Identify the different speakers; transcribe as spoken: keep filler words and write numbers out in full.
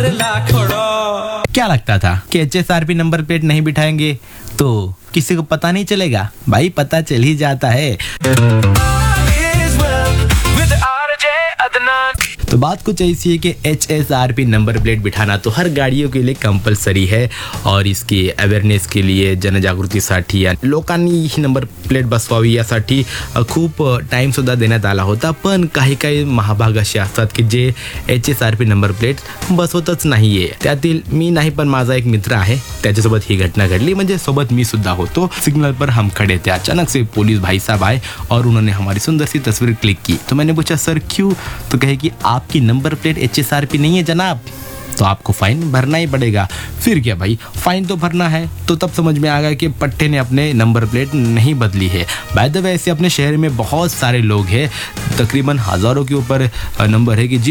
Speaker 1: कर लाखों।
Speaker 2: क्या लगता था कि H S R P number plate नहीं बिठाएंगे तो किसी को पता नहीं चलेगा? भाई पता चल ही जाता है। तो बात कुछ ऐसी है कि H S R P number plate बिठाना तो हर गाड़ियों के लिए कंपल्सरी है और इसकी अवेअरनेस के लिए जनजागृतीसाठी या लोकांनी ही नंबर प्लेट बसवावी यासाठी खूप टाइम सुद्धा देण्यात आला होता. पण काही काही महाभाग असे असतात की जे H S R P number plate बसवतच नाहीये. त्यातील मी नाही पण माझा एक मित्र आहे, त्याच्यासोबत ही घटना घडली. म्हणजे सोबत मी सुद्धा होतो. सिग्नल पर हम खड़े थे, अचानक से पुलिस भाई साहब आए और उन्होंने हमारी सुंदर सी तस्वीर क्लिक की. तो मैंने पूछा सर क्यों? तो कहे कि आपकी number plate H S R P नहीं है जनाब, तो आपको फाइन भरना ही पड़ेगा. फिर क्या भाई, फाइन तो भरना है. तो तब समझ में आ गया कि पट्टे ने अपने नंबर प्लेट नहीं बदली है. बाय द वे ऐसे अपने शहर में बहुत सारे लोग हैं, तकरीबन हज़ारों के ऊपर नंबर है कि